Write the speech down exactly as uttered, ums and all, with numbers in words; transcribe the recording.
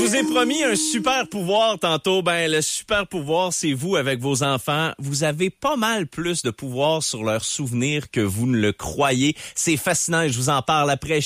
vous ai promis un super pouvoir tantôt. Ben, le super pouvoir, c'est vous avec vos enfants. Vous avez pas mal plus de pouvoir sur leurs souvenirs que vous ne le croyez. C'est fascinant et je vous en parle après.